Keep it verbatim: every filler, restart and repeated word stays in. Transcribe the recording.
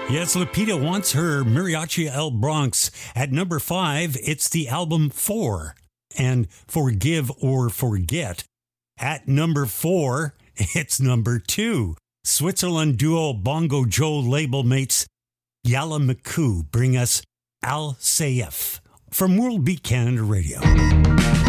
Yes, Lupita wants her Mariachi El Bronx. At number five, it's the album Four and Forgive or Forget. At number four, it's number two. Switzerland duo Bongo Joe label mates Yalla McCoo bring us Al Sayef from World Beat Canada Radio.